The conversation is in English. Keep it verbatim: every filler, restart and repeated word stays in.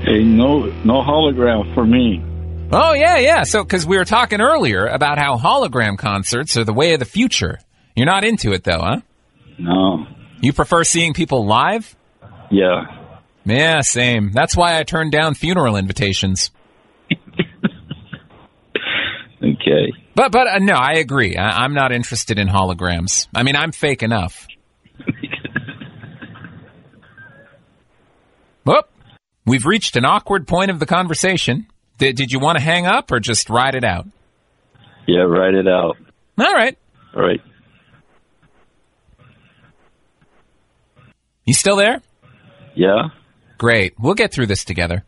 Hey, no, no hologram for me. Oh, yeah, yeah. So, because we were talking earlier about how hologram concerts are the way of the future. You're not into it, though, huh? No. You prefer seeing people live? Yeah. Yeah, same. That's why I turned down funeral invitations. Okay. But, but uh, no, I agree. I, I'm not interested in holograms. I mean, I'm fake enough. Whoop. We've reached an awkward point of the conversation. Did, did you want to hang up or just ride it out? Yeah, ride it out. All right. All right. You still there? Yeah. Great. We'll get through this together.